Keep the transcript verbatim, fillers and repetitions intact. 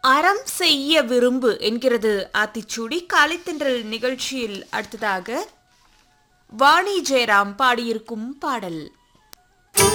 அறம் செய்ய விரும்பு என்கிறது ஆத்திச்சூடி. காலைத்தென்றல் நிகழ்ச்சியில் அடுத்ததாக வாணி ஜெயராம் பாடியிருக்கும் பாடல்.